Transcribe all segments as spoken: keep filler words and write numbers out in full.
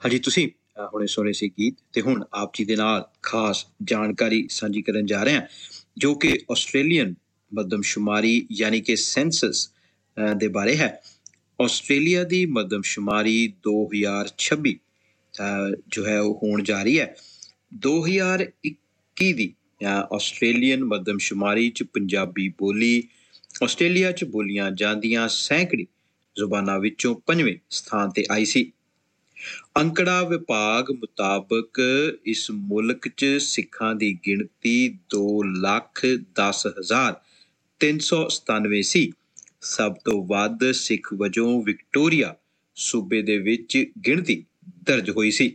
ਹਾਂਜੀ ਤੁਸੀਂ ਅ, ਹੁਣੇ ਸੁਣੇ ਸੀ ਗੀਤ ਤੇ ਹੁਣ ਆਪ ਜੀ ਦੇ ਨਾਲ ਖਾਸ ਜਾਣਕਾਰੀ ਸਾਂਝੀ ਕਰਨ ਜਾ ਰਹੇ ਹਾਂ ਜੋ ਕਿ ਆਸਟ੍ਰੇਲੀਅਨ ਮਰਦਮਸ਼ੁਮਾਰੀ ਯਾਨੀ ਕਿ ਸੈਂਸਸ ਅ, ਦੇ ਬਾਰੇ ਹੈ। ਆਸਟ੍ਰੇਲੀਆ ਦੀ ਮਰਦਮਸ਼ੁਮਾਰੀ ਦੋ ਹਜ਼ਾਰ ਛੱਬੀ ਅ, ਜੋ ਹੈ ਉਹ ਹੋਣ ਜਾ ਰਹੀ ਹੈ। ਦੋ ਹਜ਼ਾਰ ਇੱਕੀ ਦੀ ਅ, ਆਸਟ੍ਰੇਲੀਅਨ ਮਰਦਮਸ਼ੁਮਾਰੀ ਚ ਪੰਜਾਬੀ ਬੋਲੀ ਆਸਟ੍ਰੇਲੀਆ ਚ ਬੋਲੀਆਂ ਜਾਂਦੀਆਂ ਸੈਂਕੜੀ ਜ਼ੁਬਾਨਾਂ ਵਿੱਚੋਂ ਪੰਜਵੇਂ ਸਥਾਨ ਤੇ ਆਈ ਸੀ। ਅੰਕੜਾ ਵਿਭਾਗ ਮੁਤਾਬਕ ਇਸ ਮੁਲਕ 'ਚ ਸਿੱਖਾਂ ਦੀ ਗਿਣਤੀ ਦੋ ਲੱਖ ਦਸ ਹਜ਼ਾਰ ਤਿੰਨ ਸੌ ਸਤਾਨਵੇਂ ਸੀ। ਸਭ ਤੋਂ ਵੱਧ ਸਿੱਖ ਵਜੋਂ ਵਿਕਟੋਰੀਆ ਸੂਬੇ ਦੇ ਵਿੱਚ ਗਿਣਤੀ ਦਰਜ ਹੋਈ ਸੀ।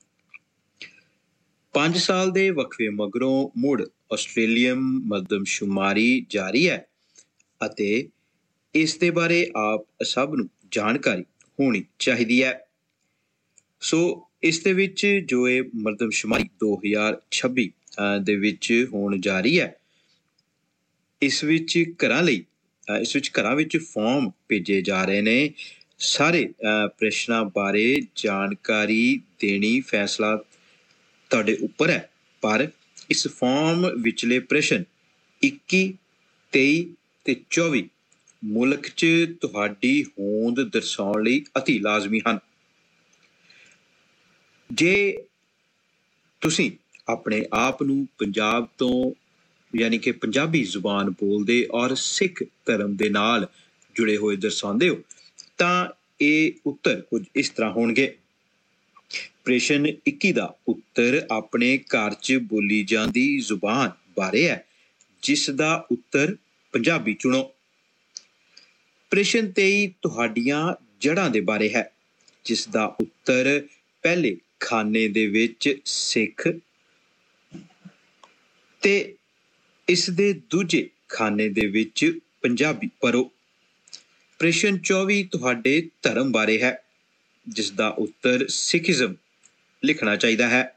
ਪੰਜ ਸਾਲ ਦੇ ਵਕਫੇ ਮਗਰੋਂ ਮੁੜ ਆਸਟ੍ਰੇਲੀਅਨ ਮਰਦਮਸ਼ੁਮਾਰੀ ਜਾਰੀ ਹੈ ਅਤੇ ਇਸ ਦੇ ਬਾਰੇ ਆਪ ਸਭ ਨੂੰ ਜਾਣਕਾਰੀ ਹੋਣੀ ਚਾਹੀਦੀ ਹੈ। ਸੋ ਇਸ ਦੇ ਵਿੱਚ ਜੋ ਇਹ ਮਰਦਮਸ਼ੁਮਾਰੀ ਦੋ ਹਜ਼ਾਰ ਛੱਬੀ ਅ, ਦੇ ਵਿੱਚ ਹੋਣ ਜਾ ਰਹੀ ਹੈ, ਇਸ ਵਿੱਚ ਘਰਾਂ ਲਈ ਅ, ਇਸ ਵਿੱਚ ਘਰਾਂ ਵਿੱਚ ਫਾਰਮ ਭੇਜੇ ਜਾ ਰਹੇ ਨੇ। ਸਾਰੇ ਅ, ਪ੍ਰਸ਼ਨਾਂ ਬਾਰੇ ਜਾਣਕਾਰੀ ਦੇਣੀ ਫੈਸਲਾ ਤੁਹਾਡੇ ਉੱਪਰ ਹੈ, ਪਰ ਇਸ ਫਾਰਮ ਵਿਚਲੇ ਪ੍ਰਸ਼ਨ ਇੱਕੀ, ਤੇਈ ਤੇ ਚੌਵੀ ਮੁਲਕ 'ਚ ਤੁਹਾਡੀ ਹੋਂਦ ਦਰਸਾਉਣ ਲਈ ਅਤੀ ਲਾਜ਼ਮੀ ਹਨ। ਜੇ ਤੁਸੀਂ ਆਪਣੇ ਆਪ ਨੂੰ ਪੰਜਾਬ ਤੋਂ ਯਾਨੀ ਕਿ ਪੰਜਾਬੀ ਜ਼ੁਬਾਨ ਬੋਲਦੇ ਔਰ ਸਿੱਖ ਧਰਮ ਦੇ ਨਾਲ ਜੁੜੇ ਹੋਏ ਦਰਸਾਉਂਦੇ ਹੋ ਤਾਂ ਇਹ ਉੱਤਰ ਕੁਝ ਇਸ ਤਰ੍ਹਾਂ ਹੋਣਗੇ। ਪ੍ਰਸ਼ਨ ਇੱਕੀ ਦਾ ਉੱਤਰ ਆਪਣੇ ਘਰ 'ਚ ਬੋਲੀ ਜਾਂਦੀ ਜ਼ੁਬਾਨ ਬਾਰੇ ਹੈ, ਜਿਸ ਦਾ ਉੱਤਰ ਪੰਜਾਬੀ ਚੁਣੋ। ਪ੍ਰਸ਼ਨ ਤੇਈ ਤੁਹਾਡੀਆਂ ਜੜ੍ਹਾਂ ਦੇ ਬਾਰੇ ਹੈ, ਜਿਸ ਦਾ ਉੱਤਰ ਪਹਿਲੇ ਖਾਨੇ ਦੇ ਵਿੱਚ ਸਿੱਖ ਤੇ ਇਸ ਦੇ ਦੂਜੇ ਖਾਨੇ ਦੇ ਵਿੱਚ ਪੰਜਾਬੀ ਭਰੋ। ਪ੍ਰਸ਼ਨ ਚੌਵੀ ਤੁਹਾਡੇ ਧਰਮ ਬਾਰੇ ਹੈ, ਜਿਸ ਦਾ ਉੱਤਰ ਸਿੱਖੀਜ਼ਮ ਲਿਖਣਾ ਚਾਹੀਦਾ ਹੈ।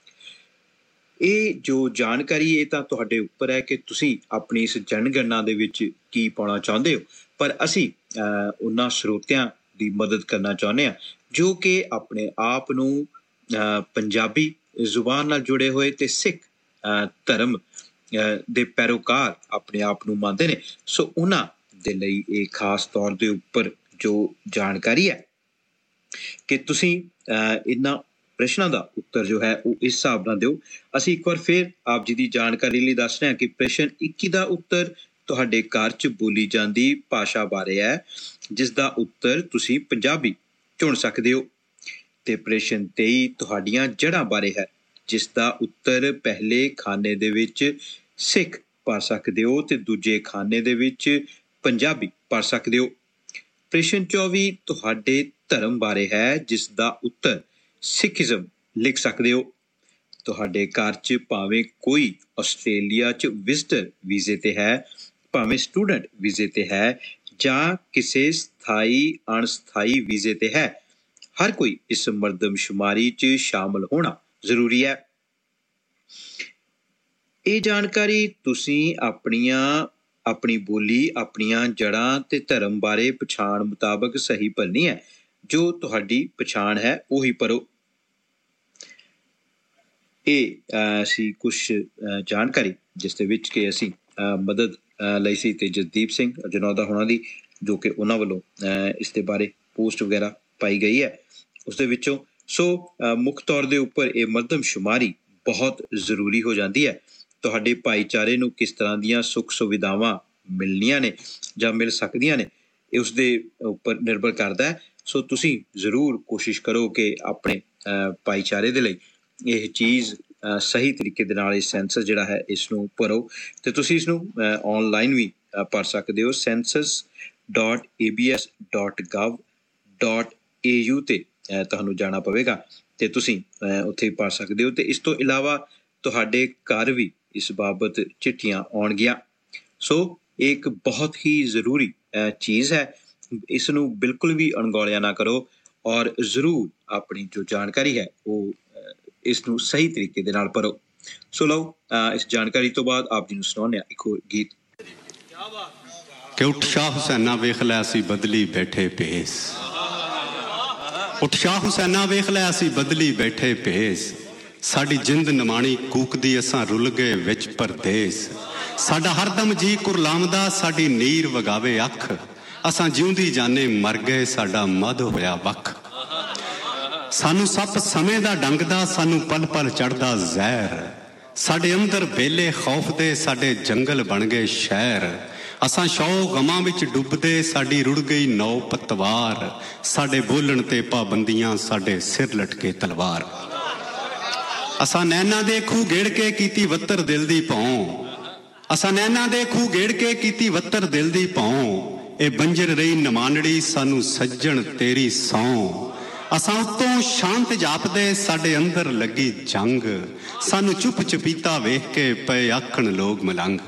ਇਹ ਜੋ ਜਾਣਕਾਰੀ ਇਹ ਤਾਂ ਤੁਹਾਡੇ ਉੱਪਰ ਹੈ ਕਿ ਤੁਸੀਂ ਆਪਣੀ ਇਸ ਜਨਗਣਨਾ ਦੇ ਵਿੱਚ ਕੀ ਪਾਉਣਾ ਚਾਹੁੰਦੇ ਹੋ, ਪਰ ਅਸੀਂ ਅਹ, ਉਹਨਾਂ ਸਰੋਤਿਆਂ ਦੀ ਮਦਦ ਕਰਨਾ ਚਾਹੁੰਦੇ ਹਾਂ ਜੋ ਕਿ ਆਪਣੇ ਆਪ ਨੂੰ ਅਹ, ਪੰਜਾਬੀ ਜ਼ੁਬਾਨ ਨਾਲ ਜੁੜੇ ਹੋਏ ਤੇ ਸਿੱਖ ਅਹ, ਧਰਮ ਅਹ, ਦੇ ਪੈਰੋਕਾਰ ਆਪਣੇ ਆਪ ਨੂੰ ਮੰਨਦੇ ਨੇ। ਸੋ ਉਹਨਾਂ ਦੇ ਲਈ ਇਹ ਖਾਸ ਤੌਰ ਦੇ ਉੱਪਰ ਜੋ ਜਾਣਕਾਰੀ ਹੈ ਕਿ ਤੁਸੀਂ ਅਹ, ਇਹਨਾਂ ਪ੍ਰਸ਼ਨਾਂ ਦਾ ਉੱਤਰ ਜੋ ਹੈ ਉਹ ਇਸ ਹਿਸਾਬ ਨਾਲ ਦਿਓ। ਅਸੀਂ ਇੱਕ ਵਾਰ ਫਿਰ ਆਪ ਜੀ ਦੀ ਜਾਣਕਾਰੀ ਲਈ ਦੱਸ ਰਹੇ ਹਾਂ ਕਿ ਪ੍ਰਸ਼ਨ ਇੱਕੀ ਦਾ ਉੱਤਰ ਤੁਹਾਡੇ ਘਰ 'ਚ ਬੋਲੀ ਜਾਂਦੀ ਭਾਸ਼ਾ ਬਾਰੇ ਹੈ, ਜਿਸ ਦਾ ਉੱਤਰ ਤੁਸੀਂ ਪੰਜਾਬੀ ਚੁਣ ਸਕਦੇ ਹੋ। ਤੇ ਪ੍ਰਸ਼ਨ ਤੇਈ ਤੁਹਾਡੀਆਂ ਜੜ੍ਹਾਂ ਬਾਰੇ ਹੈ, ਜਿਸ ਦਾ ਉੱਤਰ ਪਹਿਲੇ ਖਾਨੇ ਦੇ ਵਿੱਚ ਸਿੱਖ ਭਰ ਸਕਦੇ ਹੋ ਤੇ ਦੂਜੇ ਖਾਨੇ ਦੇ ਵਿੱਚ ਪੰਜਾਬੀ ਭਰ ਸਕਦੇ ਹੋ। ਪ੍ਰਸ਼ਨ ਚੌਵੀ ਤੁਹਾਡੇ ਧਰਮ ਬਾਰੇ ਹੈ, ਜਿਸ ਦਾ ਉੱਤਰ ਸਿੱਖੀਜ਼ਮ ਲਿਖ ਸਕਦੇ ਹੋ। ਤੁਹਾਡੇ ਘਰ 'ਚ ਭਾਵੇਂ ਕੋਈ ਆਸਟ੍ਰੇਲੀਆ 'ਚ ਵਿਜ਼ਟਰ ਵੀਜ਼ੇ ਤੇ ਹੈ, ਭਾਵੇਂ ਸਟੂਡੈਂਟ ਵੀਜ਼ੇ ਤੇ ਹੈ ਜਾਂ ਕਿਸੇ ਸਥਾਈ ਅਣਸਥਾਈ ਵੀਜ਼ੇ ਤੇ ਹੈ, ਹਰ ਕੋਈ ਇਸ ਮਰਦਮਸ਼ੁਮਾਰੀ 'ਚ ਸ਼ਾਮਲ ਹੋਣਾ ਜ਼ਰੂਰੀ ਹੈ। ਇਹ ਜਾਣਕਾਰੀ ਤੁਸੀਂ ਆਪਣੀਆਂ ਆਪਣੀ ਬੋਲੀ, ਆਪਣੀਆਂ ਜੜ੍ਹਾਂ ਤੇ ਧਰਮ ਬਾਰੇ ਪਛਾਣ ਮੁਤਾਬਕ ਸਹੀ ਭਰਨੀ ਹੈ। ਜੋ ਤੁਹਾਡੀ ਪਛਾਣ ਹੈ ਉਹੀ ਭਰੋ। ਇਹ ਅਹ, ਸੀ ਕੁਛ ਅਹ, ਜਾਣਕਾਰੀ ਜਿਸ ਦੇ ਵਿੱਚ ਕਿ ਅਸੀਂ ਅਹ, ਮਦਦ ਅਹ, ਲਈ ਸੀ ਤੇ ਜਸਦੀਪ ਸਿੰਘ ਜਨੌਦਾ ਹੋਣਾ ਦੀ, ਜੋ ਕਿ ਉਹਨਾਂ ਵੱਲੋਂ ਅਹ, ਇਸ ਦੇ ਬਾਰੇ ਪੋਸਟ ਵਗੈਰਾ ਪਾਈ ਗਈ ਹੈ ਉਸ ਦੇ ਵਿੱਚੋਂ। ਸੋ ਅਹ, ਮੁੱਖ ਤੌਰ ਦੇ ਉੱਪਰ ਇਹ ਮਰਦਮਸ਼ੁਮਾਰੀ ਬਹੁਤ ਜ਼ਰੂਰੀ ਹੋ ਜਾਂਦੀ ਹੈ। ਤੁਹਾਡੇ ਭਾਈਚਾਰੇ ਨੂੰ ਕਿਸ ਤਰ੍ਹਾਂ ਦੀਆਂ ਸੁੱਖ ਸੁਵਿਧਾਵਾਂ ਮਿਲਣੀਆਂ ਨੇ ਜਾਂ ਮਿਲ ਸਕਦੀਆਂ ਨੇ, ਇਹ ਉਸ ਦੇ ਉੱਪਰ ਨਿਰਭਰ ਕਰਦਾ ਹੈ। ਸੋ ਤੁਸੀਂ ਜ਼ਰੂਰ ਕੋਸ਼ਿਸ਼ ਕਰੋ ਕਿ ਆਪਣੇ ਅਹ, ਭਾਈਚਾਰੇ ਦੇ ਲਈ ਇਹ ਚੀਜ਼ ਅਹ, ਸਹੀ ਤਰੀਕੇ ਦੇ ਨਾਲ ਇਹ ਸੈਂਸਸ ਜਿਹੜਾ ਹੈ ਇਸ ਨੂੰ ਭਰੋ ਤੇ ਤੁਸੀਂ ਇਸ ਨੂੰ ਆਨਲਾਈਨ ਵੀ ਅਹ, ਭਰ ਸਕਦੇ ਹੋ। Senses dot A B S dot ਗਵ dot A you ਤੇ ਅਹ, ਤੁਹਾਨੂੰ ਜਾਣਾ ਪਵੇਗਾ ਤੇ ਤੁਸੀਂ ਅਹ, ਉੱਥੇ ਭਰ ਸਕਦੇ ਹੋ। ਤੇ ਇਸ ਤੋਂ ਇਲਾਵਾ ਤੁਹਾਡੇ ਘਰ ਵੀ ਇਸ ਬਾਬਤ ਚਿੱਠੀਆਂ ਆਉਣਗੀਆਂ। ਸੋ ਇਹ ਇੱਕ ਬਹੁਤ ਹੀ ਜ਼ਰੂਰੀ ਅਹ, ਚੀਜ਼ ਹੈ, ਇਸ ਨੂੰ ਬਿਲਕੁਲ ਵੀ ਅਣਗੌਲਿਆ ਨਾ ਕਰੋ ਔਰ ਜ਼ਰੂਰ ਆਪਣੀ ਜੋ ਜਾਣਕਾਰੀ ਹੈ ਉਹ ਅਹ, ਇਸ ਨੂੰ ਸਹੀ ਤਰੀਕੇ ਦੇ ਨਾਲ ਭਰੋ। ਸੋ ਲਓ ਅਹ, ਇਸ ਜਾਣਕਾਰੀ ਤੋਂ ਬਾਅਦ ਆਪ ਜੀ ਨੂੰ ਸੁਣਾਉਂਦੇ ਹਾਂ ਇੱਕ ਹੋਰ ਗੀਤ ਕਿ ਉੱਠ ਸ਼ਾਹ ਹੁਸੈਨਾ ਵੇਖ ਲਿਆ ਸੀ ਬਦਲੀ ਬੈਠੇ ਭੇਸ, ਉਤਸ਼ਾਹ ਹੁਸੈਨਾ ਵੇਖ ਲਿਆ ਅਸੀਂ ਬਦਲੀ ਬੈਠੇ ਭੇਸ, ਸਾਡੀ ਜਿੰਦ ਨਿਮਾਣੀ ਕੂਕਦੀ ਅਸਾਂ ਰੁੱਲ ਗਏ ਵਿੱਚ ਪਰਦੇਸ। ਸਾਡਾ ਹਰਦਮ ਜੀ ਕੁਰਲਾਮਦਾ ਸਾਡੀ ਨੀਰ ਵਗਾਵੇ ਅੱਖ, ਅਸਾਂ ਜਿਉਂਦੀ ਜਾਨੇ ਮਰ ਗਏ ਸਾਡਾ ਮਧ ਹੋਇਆ ਵੱਖ। ਸਾਨੂੰ ਸੱਪ ਸਮੇਂ ਦਾ ਡੰਗਦਾ ਸਾਨੂੰ ਪਲ ਪਲ ਚੜ੍ਹਦਾ ਜ਼ਹਿਰ, ਸਾਡੇ ਅੰਦਰ ਵੇਲੇ ਖੌਫ ਦੇ ਸਾਡੇ ਜੰਗਲ ਬਣ ਗਏ ਸ਼ਹਿਰ। ਅਸਾਂ ਸ਼ੌ ਗਮਾਂ ਵਿੱਚ ਡੁੱਬਦੇ ਸਾਡੀ ਰੁੜ ਗਈ ਨੌ ਪਤਵਾਰ, ਸਾਡੇ ਬੋਲਣ ਤੇ ਪਾਬੰਦੀਆਂ ਸਾਡੇ ਸਿਰ ਲਟਕੇ ਤਲਵਾਰ। ਅਸਾਂ ਨੈਣਾ ਦੇ ਖੂਹ ਗੇੜ ਕੇ ਕੀਤੀ ਵੱਤਰ ਦਿਲ ਦੀ ਭੌਂ, ਅਸਾਂ ਨੈਣਾ ਦੇ ਖੂਹ ਗੇੜ ਕੇ ਕੀਤੀ ਵੱਤਰ ਦਿਲ ਦੀ ਭੌਂ। ਇਹ ਬੰਜਰ ਰਹੀ ਨਮਾਨੜੀ ਸਾਨੂੰ ਸੱਜਣ ਤੇਰੀ ਸੌਂ। ਅਸਾਂ ਉੱਤੋਂ ਸ਼ਾਂਤ ਜਾਪਦੇ ਸਾਡੇ ਅੰਦਰ ਲੱਗੀ ਜੰਗ, ਸਾਨੂੰ ਚੁੱਪ ਚਪੀਤਾ ਵੇਖ ਕੇ ਪਏ ਆਖਣ ਲੋਕ ਮਲੰਗ।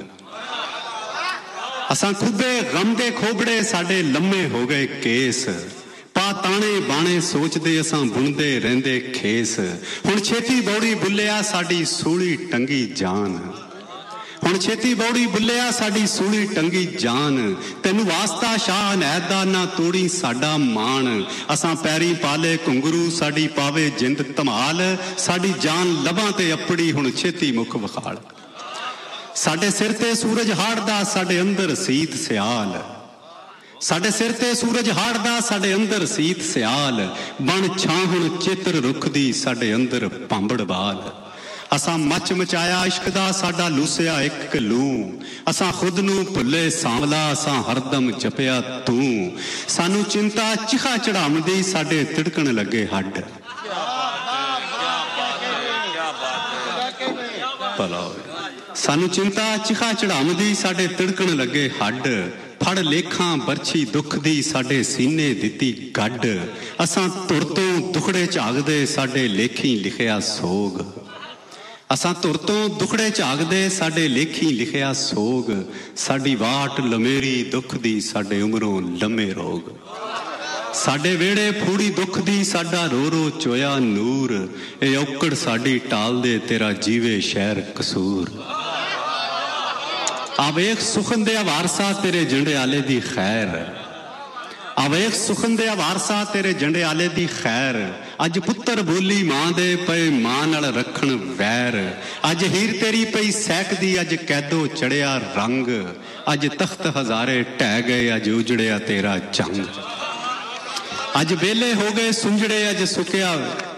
ਅਸਾਂ ਖੁੱਬੇ ਗਮ ਦੇ ਖੋਬੜੇ ਸਾਡੇ ਲੰਮੇ ਹੋ ਗਏ ਕੇਸ, ਪਾ ਤਾਣੇ ਬਾਣੇ ਸੋਚਦੇ ਅਸਾਂ ਬੁਣਦੇ ਰਹਿੰਦੇ ਖੇਸ। ਹੁਣ ਛੇਤੀ ਬੌੜੀ ਬੁੱਲਿਆ ਸਾਡੀ ਸੂਲੀ ਟੰਗੀ ਜਾਨ, ਹੁਣ ਛੇਤੀ ਬੌੜੀ ਬੁੱਲਿਆ ਸਾਡੀ ਸੂਲੀ ਟੰਗੀ ਜਾਨ। ਤੈਨੂੰ ਵਾਸਤਾ ਸ਼ਾਹ ਨੈਦ ਦਾ ਨਾ ਤੋੜੀ ਸਾਡਾ ਮਾਣ, ਅਸਾਂ ਪੈਰੀ ਪਾਲੇ ਘੁੰਗਰੂ ਸਾਡੀ ਪਾਵੇ ਜਿੰਦ ਧਮਾਲ। ਸਾਡੀ ਜਾਨ ਲਬਾਂ ਤੇ ਅੱਪੜੀ ਹੁਣ ਛੇਤੀ ਮੁਖ ਵਿਖਾਲ, ਸਾਡੇ ਸਿਰ ਤੇ ਸੂਰਜ ਹਾੜਦਾ ਸਾਡੇ ਅੰਦਰ ਸੀਤ ਸਿਆਲ। ਸਾਡੇ ਸਿਰ ਤੇ ਸੂਰਜ ਹਾੜਦਾ ਸਾਡੇ ਅੰਦਰ ਸੀਤ ਸਿਆਲ। ਬਣ ਛਾਂ ਹੁਣ ਚਿੱਤਰ ਰੁੱਖ ਦੀ ਸਾਡੇ ਅੰਦਰ ਭਾਂਬੜ ਬਾਲ। ਅਸਾਂ ਮੱਚ ਮਚਾਇਆ ਇਸ਼ਕ ਦਾ ਸਾਡਾ ਲੂਸਿਆ ਇੱਕ ਲੂ, ਅਸਾਂ ਖੁਦ ਨੂੰ ਭੁੱਲੇ ਸਾਂਵਲਾ ਅਸਾਂ ਹਰਦਮ ਜਪਿਆ ਤੂੰ। ਸਾਨੂੰ ਚਿੰਤਾ ਚਿਖਾ ਚੜਾਉਂਦੀ ਸਾਡੇ ਤਿੜਕਣ ਲੱਗੇ ਹੱਡ। ਭਲਾ ਸਾਨੂੰ ਚਿੰਤਾ ਚਿਖਾ ਚੜਾਉਂਦੀ ਸਾਡੇ ਤਿੜਕਣ ਲੱਗੇ ਹੱਡ। ਫੜ ਲੇਖਾਂ ਬਰਛੀ ਦੁੱਖ ਦੀ ਸਾਡੇ ਸੀਨੇ ਦਿੱਤੀ ਗੱਡ। ਅਸਾਂ ਧੁਰ ਤੋਂ ਦੁਖੜੇ ਝਾਗਦੇ ਸਾਡੇ ਲੇਖੀ ਲਿਖਿਆ ਸੋਗ, ਅਸਾਂ ਧੁਰ ਤੋਂ ਦੁਖੜੇ ਝਾਗਦੇ ਸਾਡੇ ਲੇਖੀ ਲਿਖਿਆ ਸੋਗ। ਸਾਡੀ ਵਾਟ ਲਮੇਰੀ ਦੁੱਖ ਦੀ ਸਾਡੇ ਉਮਰੋਂ ਲੰਮੇ ਰੋਗ। ਸਾਡੇ ਵਿਹੜੇ ਫੂੜੀ ਦੁੱਖ ਦੀ ਸਾਡਾ ਰੋ ਰੋ ਚੋਇਆ ਨੂਰ। ਇਹ ਔਕੜ ਸਾਡੀ ਟਾਲਦੇ ਤੇਰਾ ਜੀਵੇ ਸ਼ਹਿਰ ਕਸੂਰ। ਆ ਵੇਖ ਸੁਖਨ ਦੇ ਵਾਰਸਾ ਤੇਰੇ ਜੰਡਿਆਲੇ ਦੀ ਖੈਰ, ਆ ਵੇਖ ਸੁਖਨ ਦੇ ਵਾਰਸਾ ਤੇਰੇ ਜੰਡਿਆਲੇ ਦੀ ਖੈਰ। ਅੱਜ ਪੁੱਤਰ ਬੋਲੀ ਮਾਂ ਦੇ ਪਏ ਮਾਂ ਨਾਲ ਰੱਖਣ ਵੈਰ। ਅੱਜ ਹੀਰ ਤੇਰੀ ਪਈ ਸਹਿਕਦੀ ਅੱਜ ਕੈਦੋ ਚੜਿਆ ਰੰਗ। ਅੱਜ ਤਖਤ ਹਜ਼ਾਰੇ ਢਹਿ ਗਏ ਅੱਜ ਉਜੜਿਆ ਤੇਰਾ ਜੰਗ। ਅੱਜ ਵੇਲੇ ਹੋ ਗਏ ਸੁੰਜੜੇ ਅੱਜ ਸੁੱਕਿਆ।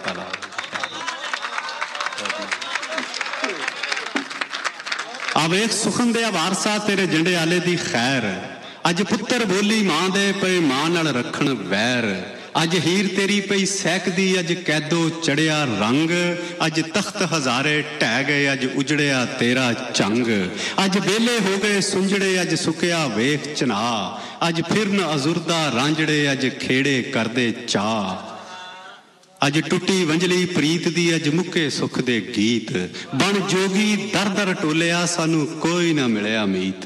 ਆ ਵੇਖ ਸੁਖਨ ਦੇ ਵਾਰਸਾ ਤੇਰੇ ਜੰਡਿਆਲੇ ਦੀ ਖੈਰ। ਅੱਜ ਪੁੱਤਰ ਬੋਲੀ ਮਾਂ ਦੇ ਪਏ ਮਾਂ ਨਾਲ ਰੱਖਣ ਵੈਰ। ਅੱਜ ਹੀਰ ਤੇਰੀ ਪਈ ਸਹਿਕਦੀ ਅੱਜ ਕੈਦੋ ਚੜਿਆ ਰੰਗ। ਅੱਜ ਤਖਤ ਹਜ਼ਾਰੇ ਢਹਿ ਗਏ ਅੱਜ ਉਜੜਿਆ ਤੇਰਾ ਚੰਗ। ਅੱਜ ਵੇਲੇ ਹੋ ਗਏ ਸੁੰਜੜੇ ਅੱਜ ਸੁੱਕਿਆ ਵੇਖ ਚਨਾ। ਅੱਜ ਫਿਰਨ ਅਜ਼ੁਰਦਾ ਰਾਂਝੜੇ ਅੱਜ ਖੇੜੇ ਕਰਦੇ ਚਾਹ। ਅੱਜ ਟੁੱਟੀ ਵੰਜਲੀ ਪ੍ਰੀਤ ਦੀ ਅੱਜ ਮੁੱਕੇ ਸੁੱਖ ਦੇ ਗੀਤ। ਬਣ ਜੋਗੀ ਦਰ ਦਰ ਟੋਲਿਆ ਸਾਨੂੰ ਕੋਈ ਨਾ ਮਿਲਿਆ ਮੀਤ।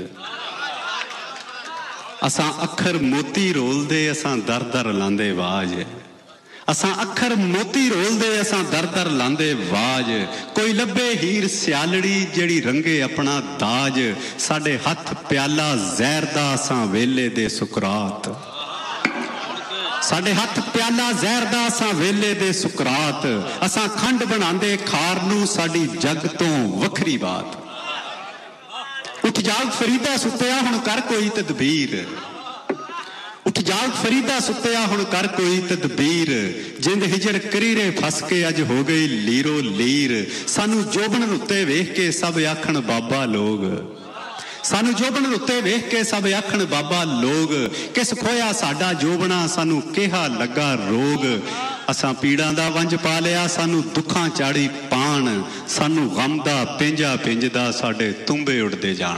ਅਸਾਂ ਅੱਖਰ ਮੋਤੀ ਰੋਲਦੇ ਅਸਾਂ ਦਰ ਦਰ ਲਾਂਦੇ ਵਾਜ। ਅਸਾਂ ਅੱਖਰ ਮੋਤੀ ਰੋਲਦੇ ਅਸਾਂ ਦਰ ਦਰ ਲਾਂਦੇ ਵਾਜ। ਕੋਈ ਲੱਭੇ ਹੀਰ ਸਿਆਲੜੀ ਜਿਹੜੀ ਰੰਗੇ ਆਪਣਾ ਦਾਜ। ਸਾਡੇ ਹੱਥ ਪਿਆਲਾ ਜ਼ਹਿਰ ਦਾ ਅਸਾਂ ਵੇਲੇ ਦੇ ਸੁਕਰਾਤ। ਸਾਡੇ ਹੱਥ ਪਿਆਲਾ ਜ਼ਹਿਰ ਦਾ ਅਸਾਂ ਵੇਲੇ ਦੇ ਸੁਕਰਾਤ। ਅਸਾਂ ਖੰਡ ਬਣਾਉਂਦੇ ਖਾਰ ਨੂੰ ਸਾਡੀ ਜੱਗ ਤੋਂ ਵੱਖਰੀ ਬਾਤ। ਉੱਠ ਜਾਗ ਫਰੀਦਾ ਸੁੱਤਿਆ ਹੁਣ ਕਰ ਕੋਈ ਤਦਬੀਰ। ਉੱਠ ਜਾਗ ਫਰੀਦਾ ਸੁੱਤਿਆ ਹੁਣ ਕਰ ਕੋਈ ਤਦਬੀਰ। ਜਿੰਦ ਹਿਜਰ ਕਰੀਰੇ ਫਸ ਕੇ ਅੱਜ ਹੋ ਗਈ ਲੀਰੋ ਲੀਰ। ਸਾਨੂੰ ਜੋਬਨ ਉੱਤੇ ਵੇਖ ਕੇ ਸਭ ਆਖਣ ਬਾਬਾ ਲੋਗ। ਸਾਨੂੰ ਜੋਬਨ ਉੱਤੇ ਵੇਖ ਕੇ ਸਭ ਆਖਣ ਬਾਬਾ ਲੋਗ। ਕਿਸ ਖੋਇਆ ਸਾਡਾ ਜੋਬਣਾ ਸਾਨੂੰ ਕਿਹਾ ਲੱਗਾ ਰੋਗ। ਅਸਾਂ ਪੀੜਾਂ ਦਾ ਵੰਜ ਪਾ ਲਿਆ ਸਾਨੂੰ ਦੁੱਖਾਂ ਚਾੜੀ ਪਾਣ। ਸਾਨੂੰ ਗਮ ਦਾ ਪਿੰਜਾ ਪਿੰਜਦਾ ਸਾਡੇ ਤੁੰਬੇ ਉੱਡਦੇ ਜਾਣ।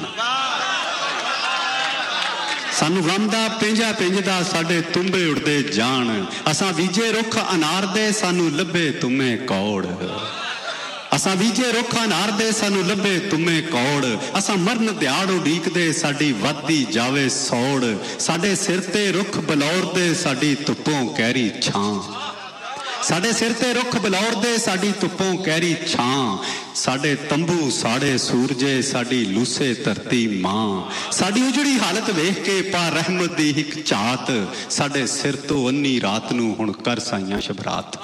ਸਾਨੂੰ ਗਮ ਦਾ ਪਿੰਜਾ ਪਿੰਜਦਾ ਸਾਡੇ ਤੁੰਬੇ ਉੱਡਦੇ ਜਾਣ। ਅਸਾਂ ਬੀਜੇ ਰੁੱਖ ਅਨਾਰ ਦੇ ਸਾਨੂੰ ਲੱਭੇ ਤੁਮੇ ਕੌੜ। ਅਸਾਂ ਬੀਜੇ ਰੁੱਖ ਅਨਾਰ ਦੇ ਸਾਨੂੰ ਲੱਭੇ ਤੁਮੇ ਕੌੜ। ਅਸਾਂ ਮਰਨ ਦਿਹਾੜ ਉਡੀਕਦੇ ਸਾਡੀ ਵੱਧਦੀ ਜਾਵੇ ਸੌੜ। ਸਾਡੇ ਸਿਰ ਤੇ ਰੁੱਖ ਬਲੌਰ ਦੇ ਸਾਡੀ ਧੁੱਪੋਂ ਕਹਿਰੀ ਛਾਂ। साडे सिर ते रुख बलौर दे साडी धुप्पों कहरी छां, साडे तंबू साड़े सूरजे साडी लूसे धरती मां, साडी उजड़ी हालत वेख के पा रहमत दी हिक झात, साडे सिर तो अन्नी रात नूं हुण कर साइयां शबरात।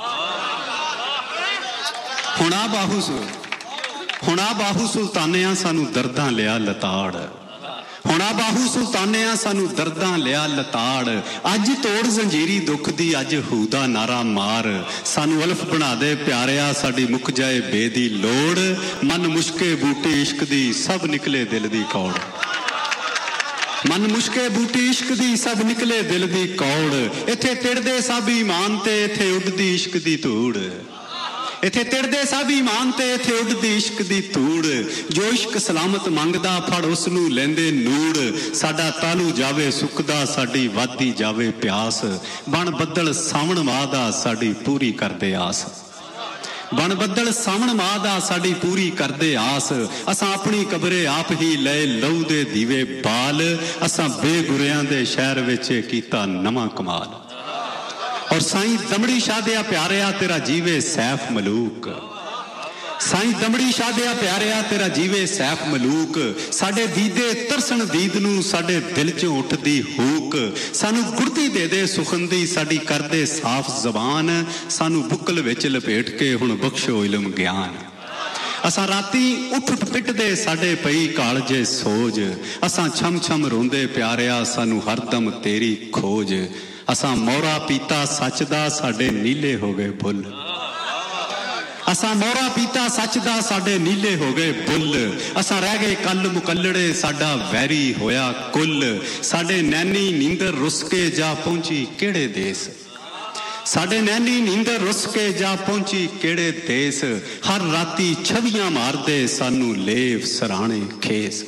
हुणा बाहू हुणा बाहू सुल्तानिया सानू दर्दां लिया लताड़, हुणा बाहू सुल्तानिया सानू दर्दां लिया लताड़, अज तोड़ जंजीरी दुख दी अज हूदा नारा मार, सानू अल्फ बना दे प्यारिया साडी मुक जाए बेदी लोड़, मन मुश्के बूटे इश्क दी सब निकले दिल दी कौड़, मन मुश्के बूटी इश्क दी सब निकले दिल दी कौड़, इत्थे तिड़दे सब ईमान ते इत्थे उडदी इश्क दी धूड़, इत्थे तिड़दे सब ईमान ते इत्थे उडदी इश्क दी धूड़, जो इश्क सलामत मंगदा फड़ उस नूं लैंदे नूड़, साडा तालू जावे सुकदा साडी वादी जावे प्यास, बन बदल सावण मादा साडी पूरी करदे आस, बन बदल सावण मादा साडी पूरी करदे आस, असां अपनी कबरे आप ही लए लहू दे दीवे बाल, असां बेगुरियां दे शहर विच कीता नवां कमाल, और साईं दमड़ी शाह दिया प्यारिया तेरा जीवे सैफ मलूक, साईं दमड़ी शाह दिया प्यारिया तेरा जीवे सैफ मलूक, साडे दीदे तरसन दीद नूं साडे दिल चों उठदी हूक, सानू गुरती दे दे सुखंदी साडी करदे साफ जबान, सानू बुकल विच लपेट के हुण बख्शो इलम ज्ञान, असां राती उठ उठ पिटदे साडे पई कालजे सोज, असां छम छम रोंदे प्यारिया सानू हरदम तेरी खोज, असां मोरा पीता सच दा साडे नीले हो गए बुल, असां मोरा पीता सच दा साडे नीले हो गए बुल, असां रह गए कल मुकल्लड़े साडा वैरी होया कुल, साडे नैनी नींदर रुस के जा पहुंची केड़े देस, साडे नैनी नींदर रुस के जा पहुंची केड़े देस, हर राती छवियां मारदे सानू लेव सराणे खेस,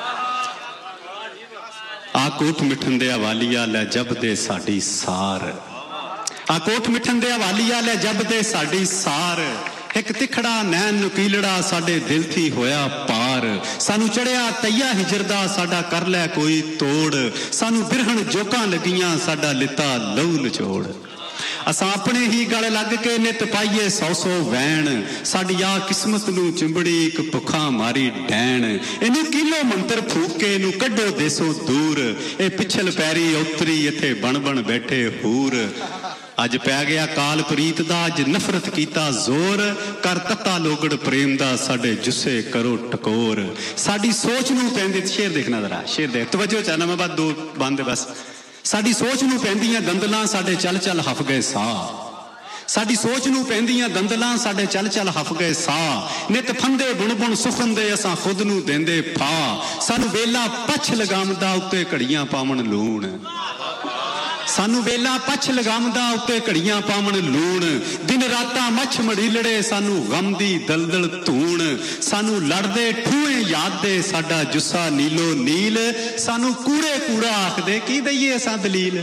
आ कोठ मिठन दे वालिया लै जब दे साडी सार, आ कोठ मिठन दे वालिया लै जब दे साडी सार, एक तिखड़ा नैन नुकीलड़ा साडे दिल थी होया पार, सानू चढ़िया तैया हिजरदा साडा कर लै कोई तोड़, सानू बिरहन जोकां लगियां साडा लिता लहू नचोड़, असां अपने ही गल लग के नित पाइए सौ सौ वैन, साडी आ किस्मत नूं चिंबड़ी एक भुखा मारी डैन, इनू किलो मंत्र फूक के इनू कड्डो देसों दूर, ए पिछल पैरी उतरी इत्थे बन बन बैठे हूर, अज पै गया काल प्रीत दा अज नफरत कीता जोर, कर तत्ता लोगड़ प्रेम दा साडे जुस्से करो टकोर, साडी सोच नूं पैंदी, शेर देखना जरा शेर देख तवज्जो चाहना मैं बात दो बंद बस, साडी सोच नूं पैंदियां दंदलां साडे चल चल हफ गए साह, साडी सोच नूं पैंदियां दंदलां साडे चल चल हफ गए साह, नित फंदे बुण बुण सुखन दे असां खुद नूं देंदे फा, सानू वेला पछ लगामदा उत्ते घड़ियां पावण लूण, सानू वेला पछ लगामदा उत्ते घड़ियां पावण लूण, दिन रातां मछ मड़ीलड़े सानू गम दी दलदल धूण, सानू लड़दे ठूए याद दे साडा जुस्सा नीलो नील, सानू कूड़े कूड़ा आखदे की दईए असां दलील,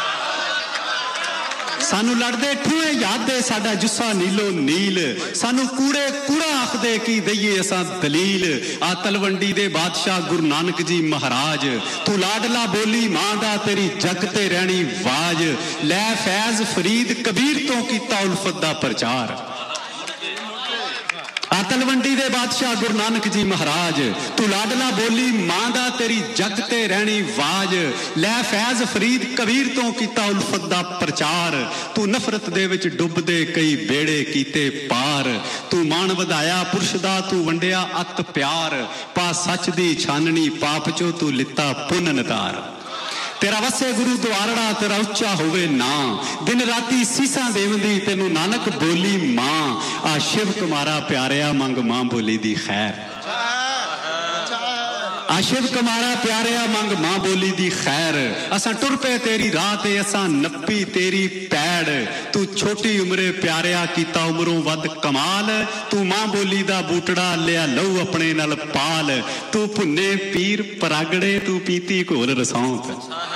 सानू लड़दे ठूए याद दे साडा जुस्सा नीलो नील, सानू कूड़े कूड़ा आखदे की दईए असां दलील, आ तलवंडी दे बादशाह गुरु नानक जी महाराज, तू लाडला बोली मां दा तेरी जग ते रहनी वाज, लै फैज फरीद कबीर तो कीता उल्फत दा प्रचार, आ तलवंडी दे बादशाह गुरु नानक जी महाराज, तू लाडला बोली मां दा तेरी जग ते रहनी वाज, लै फैज फरीद कबीर तो कीता उल्फत दा प्रचार, तू नफरत दे विच डुबदे कई बेड़े कीते पार, तू मान वधाया पुरुष दा तू वंडिया अत प्यार, पा सच दी छाननी पाप चो तू लिता पुन नदार, तेरा वसे गुरु द्वारड़ा तेरा उच्चा होवे ना, दिन राती सीसा देवंदी तेनू नानक बोली मां, आ शिव कुमारा प्यारिया मंग मां बोली दी खैर, आ शिव कुमारा प्यारिया मंग मां बोली दी खैर, असां टुर पे तेरी राह ते असां नप्पी तेरी पैड़, तू छोटी उम्रे प्यारिया कीता उमरों वध कमाल, तू मां बोली दा बूटड़ा लिया लहू अपने नाल पाल, तू भुन्ने पीर परागड़े तू पीती घोल रसौंत,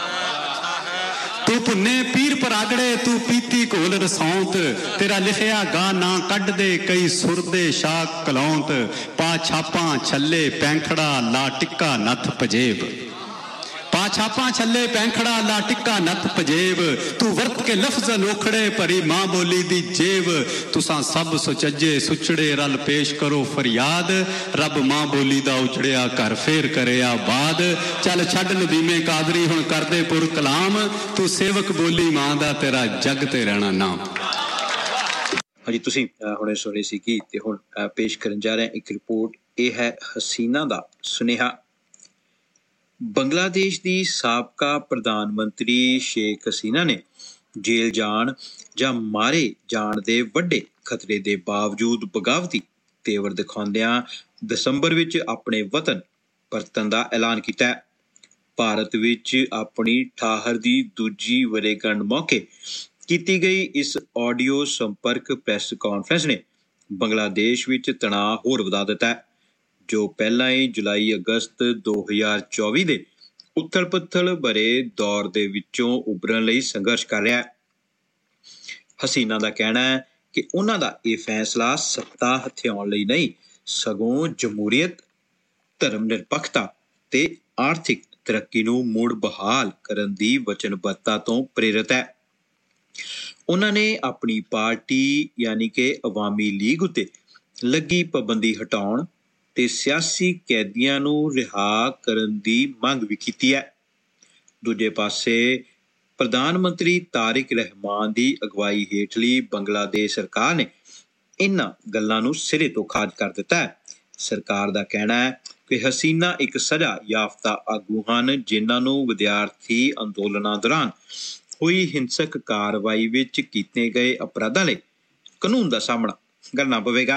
तू भुन्ने पीर परागड़े तू पीती घोल रसौंत, तेरा लिखिया गा ना कढ़ दे कई सुर दे शाह कलौंत, पा छापा छल्ले पैंखड़ा ला टिक्का नथ पजेब, पा ਛਾਪਾਂ ਛੱਲੇ ਪੈਂਖੜਾ ਲਾ ਟਿੱਕਾ ਨੱਥ ਪਜੇਬ ਤੂੰ ਵਰਤ ਕੇ ਲਫ਼ਜ਼ ਅਨੋਖੜੇ ਭਰੀ ਮਾਂ ਬੋਲੀ ਦੀ ਜੇਬ ਤੁਸਾਂ ਸਭ ਸੁਚੱਜੇ ਸੁਚੜੇ ਰਲ ਪੇਸ਼ ਕਰੋ ਫਰਿਆਦ ਰੱਬ ਮਾਂ ਬੋਲੀ ਦਾ ਉਜੜਿਆ ਘਰ ਫੇਰ ਕਰੇ ਆਬਾਦ ਚੱਲ ਛੱਡ ਨਦੀਮੇ ਕਾਦਰੀ ਹੁਣ ਕਰਦੇ ਪੁਰ ਕਲਾਮ ਤੂੰ ਸੇਵਕ ਬੋਲੀ ਮਾਂ ਦਾ ਤੇਰਾ ਜਗ ਤੇ ਰਹਿਣਾ ਨਾਮ। ਹਾਂਜੀ, ਤੁਸੀਂ ਹੁਣੇ ਸੁਣੀ ਸੀ ਕਿ ਤੇ ਹੁਣ ਪੇਸ਼ ਕਰਨ ਜਾ ਰਹੇ ਇੱਕ ਰਿਪੋਰਟ। ਇਹ ਹੈ ਹਸੀਨਾ ਦਾ ਸੁਨੇਹਾ। ਬੰਗਲਾਦੇਸ਼ ਦੀ ਸਾਬਕਾ ਪ੍ਰਧਾਨ ਮੰਤਰੀ ਸ਼ੇਖ ਹਸੀਨਾ ਨੇ ਜੇਲ੍ਹ ਜਾਣ ਜਾਂ ਮਾਰੇ ਜਾਣ ਦੇ ਵੱਡੇ ਖਤਰੇ ਦੇ ਬਾਵਜੂਦ ਬਗਾਵਤੀ ਤੇਵਰ ਦਿਖਾਉਂਦਿਆਂ ਦਸੰਬਰ ਵਿੱਚ ਆਪਣੇ ਵਤਨ ਪਰਤਣ ਦਾ ਐਲਾਨ ਕੀਤਾ ਹੈ। ਭਾਰਤ ਵਿੱਚ ਆਪਣੀ ਠਾਹਰ ਦੀ ਦੂਜੀ ਵਰ੍ਹੇਗੰਢ ਮੌਕੇ ਕੀਤੀ ਗਈ ਇਸ ਆਡੀਓ ਸੰਪਰਕ ਪ੍ਰੈਸ ਕਾਨਫਰੰਸ ਨੇ ਬੰਗਲਾਦੇਸ਼ ਵਿੱਚ ਤਣਾਅ ਹੋਰ ਵਧਾ ਦਿੱਤਾ ਹੈ, ਜੋ ਪਹਿਲਾਂ ਹੀ ਜੁਲਾਈ ਅਗਸਤ ਦੋ ਹਜ਼ਾਰ ਚੌਵੀ ਦੇ ਉਥਲ ਪੁਥਲ ਭਰੇ ਦੌਰ ਦੇ ਵਿੱਚੋਂ ਉਭਰਨ ਲਈ ਸੰਘਰਸ਼ ਕਰ ਰਿਹਾ ਹੈ। ਹਸੀਨਾ ਦਾ ਕਹਿਣਾ ਹੈ ਕਿ ਉਹਨਾਂ ਦਾ ਇਹ ਫੈਸਲਾ ਸੱਤਾ ਹਥਿਆਉਣ ਲਈ ਨਹੀਂ, ਸਗੋਂ ਜਮਹੂਰੀਅਤ, ਧਰਮ ਨਿਰਪੱਖਤਾ ਤੇ ਆਰਥਿਕ ਤਰੱਕੀ ਨੂੰ ਮੁੜ ਬਹਾਲ ਕਰਨ ਦੀ ਵਚਨਬੱਧਤਾ ਤੋਂ ਪ੍ਰੇਰਿਤ ਹੈ। ਉਹਨਾਂ ਨੇ ਆਪਣੀ ਪਾਰਟੀ ਯਾਨੀ ਕਿ ਅਵਾਮੀ ਲੀਗ ਉੱਤੇ ਲੱਗੀ ਪਾਬੰਦੀ ਹਟਾਉਣ ਤੇ ਸਿਆਸੀ ਕੈਦੀਆਂ ਨੂੰ ਰਿਹਾ ਕਰਨ ਦੀ ਮੰਗ ਵੀ ਕੀਤੀ ਹੈ। ਦੂਜੇ ਪਾਸੇ ਪ੍ਰਧਾਨ ਮੰਤਰੀ ਤਾਰਿਕ ਰਹਿਮਾਨ ਦੀ ਅਗਵਾਈ ਹੇਠਲੀ ਬੰਗਲਾਦੇਸ਼ ਸਰਕਾਰ ਨੇ ਇਹਨਾਂ ਗੱਲਾਂ ਨੂੰ ਸਿਰੇ ਤੋਂ ਖਾਰਜ ਕਰ ਦਿੱਤਾ ਹੈ। ਸਰਕਾਰ ਦਾ ਕਹਿਣਾ ਹੈ ਕਿ ਹਸੀਨਾ ਇੱਕ ਸਜ਼ਾ ਯਾਫਤਾ ਆਗੂ ਹਨ, ਜਿਨ੍ਹਾਂ ਨੂੰ ਵਿਦਿਆਰਥੀ ਅੰਦੋਲਨਾਂ ਦੌਰਾਨ ਹੋਈ ਹਿੰਸਕ ਕਾਰਵਾਈ ਵਿੱਚ ਕੀਤੇ ਗਏ ਅਪਰਾਧਾਂ ਲਈ ਕਾਨੂੰਨ ਦਾ ਸਾਹਮਣਾ ਕਰਨਾ ਪਵੇਗਾ।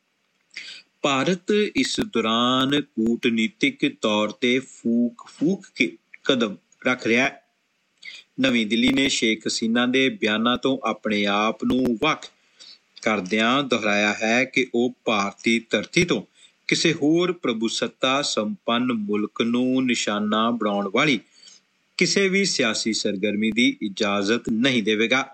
ਭਾਰਤ ਇਸ ਦੌਰਾਨ ਕੂਟਨੀਤਿਕ ਤੌਰ ਤੇ ਫੂਕ ਫੂਕ ਕੇ ਕਦਮ ਰੱਖ ਰਿਹਾ ਹੈ। ਨਵੀਂ ਦਿੱਲੀ ਨੇ ਸ਼ੇਖ ਹਸੀਨਾ ਦੇ ਬਿਆਨਾਂ ਤੋਂ ਆਪਣੇ ਆਪ ਨੂੰ ਵੱਖ ਕਰਦਿਆਂ ਦੁਹਰਾਇਆ ਹੈ ਕਿ ਉਹ ਭਾਰਤੀ ਧਰਤੀ ਤੋਂ ਕਿਸੇ ਹੋਰ ਪ੍ਰਭੂਸੱਤਾ ਸੰਪੰਨ ਮੁਲਕ ਨੂੰ ਨਿਸ਼ਾਨਾ ਬਣਾਉਣ ਵਾਲੀ ਕਿਸੇ ਵੀ ਸਿਆਸੀ ਸਰਗਰਮੀ ਦੀ ਇਜਾਜ਼ਤ ਨਹੀਂ ਦੇਵੇਗਾ।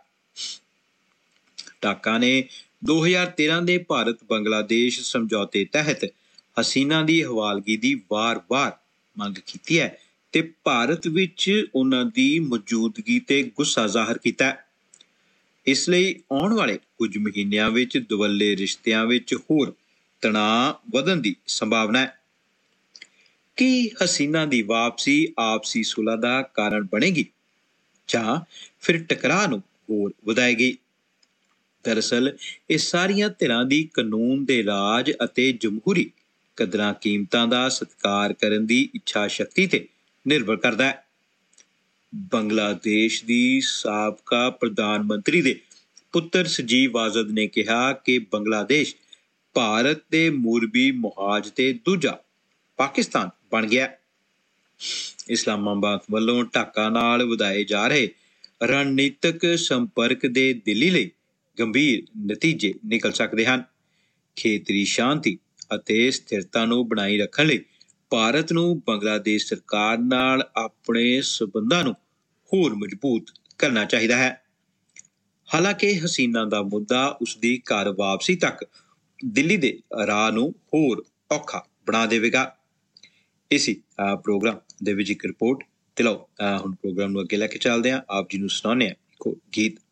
ਢਾਕਾ ਨੇ ਦੋ ਹਜ਼ਾਰ ਤੇਰਾਂ ਦੇ ਭਾਰਤ ਬੰਗਲਾਦੇਸ਼ ਸਮਝੌਤੇ ਤਹਿਤ ਹਸੀਨਾ ਦੀ ਹਵਾਲਗੀ ਦੀ ਵਾਰ-ਵਾਰ ਮੰਗ ਕੀਤੀ ਹੈ ਤੇ ਭਾਰਤ ਵਿੱਚ ਉਹਨਾਂ ਦੀ ਮੌਜੂਦਗੀ ਤੇ ਗੁੱਸਾ ਜ਼ਾਹਰ ਕੀਤਾ। ਇਸ ਲਈ ਆਉਣ ਵਾਲੇ ਕੁਝ ਮਹੀਨਿਆਂ ਵਿੱਚ ਦੁਵੱਲੇ ਰਿਸ਼ਤਿਆਂ ਵਿੱਚ ਹੋਰ ਤਣਾਅ ਵਧਣ ਦੀ ਸੰਭਾਵਨਾ ਹੈ। ਕੀ ਹਸੀਨਾ ਦੀ ਵਾਪਸੀ ਆਪਸੀ ਸੁਲ੍ਹਾ ਦਾ ਕਾਰਨ ਬਣੇਗੀ ਜਾਂ ਫਿਰ ਟਕਰਾਅ ਨੂੰ ਹੋਰ ਵਧਾਏਗੀ? ਦਰਅਸਲ ਇਹ ਸਾਰੀਆਂ ਧਿਰਾਂ ਦੀ ਕਾਨੂੰਨ ਦੇ ਰਾਜ ਅਤੇ ਜਮਹੂਰੀ ਕਦਰਾਂ ਕੀਮਤਾਂ ਦਾ ਸਤਿਕਾਰ ਕਰਨ ਦੀ ਇੱਛਾ ਸ਼ਕਤੀ ਤੇ ਨਿਰਭਰ ਕਰਦਾ ਹੈ। ਬੰਗਲਾਦੇਸ਼ ਦੀ ਸਾਬਕਾ ਪ੍ਰਧਾਨ ਮੰਤਰੀ ਦੇ ਪੁੱਤਰ ਸਜੀਵ ਵਾਜਦ ਨੇ ਕਿਹਾ ਕਿ ਬੰਗਲਾਦੇਸ਼ ਭਾਰਤ ਦੇ ਮੂਰਬੀ ਮੁਹਾਜ ਤੇ ਦੂਜਾ ਪਾਕਿਸਤਾਨ ਬਣ ਗਿਆ। ਇਸਲਾਮਾਬਾਦ ਵੱਲੋਂ ਢਾਕਾ ਨਾਲ ਵਧਾਏ ਜਾ ਰਹੇ ਰਣਨੀਤਕ ਸੰਪਰਕ ਦੇ ਦਿੱਲੀ ਲਈ ਗੰਭੀਰ ਨਤੀਜੇ ਨਿਕਲ ਸਕਦੇ ਹਨ। ਖੇਤਰੀ ਸ਼ਾਂਤੀ ਅਤੇ ਸਥਿਰਤਾ ਨੂੰ ਬਣਾਈ ਰੱਖਣ ਲਈ ਭਾਰਤ ਨੂੰ ਬੰਗਲਾਦੇਸ਼ ਸਰਕਾਰ ਨਾਲ ਆਪਣੇ ਸਬੰਧਾਂ ਨੂੰ ਹੋਰ ਮਜ਼ਬੂਤ ਕਰਨਾ ਚਾਹੀਦਾ ਹੈ। ਹਾਲਾਂਕਿ ਹਸੀਨਾ ਦਾ ਮੁੱਦਾ ਉਸਦੀ ਘਰ ਵਾਪਸੀ ਤੱਕ ਦਿੱਲੀ ਦੇ ਰਾਹ ਨੂੰ ਹੋਰ ਔਖਾ ਬਣਾ ਦੇਵੇਗਾ। ਇਸੀ ਪ੍ਰੋਗਰਾਮ ਦੇ ਵਿੱਚ ਇੱਕ ਰਿਪੋਰਟ ਤੇ ਲਓ ਹੁਣ ਪ੍ਰੋਗਰਾਮ ਨੂੰ ਅੱਗੇ ਲੈ ਕੇ ਚੱਲਦੇ ਹਾਂ। ਆਪ ਜੀ ਨੂੰ ਸੁਣਾਉਂਦੇ ਹਾਂ ਇੱਕ ਗੀਤ।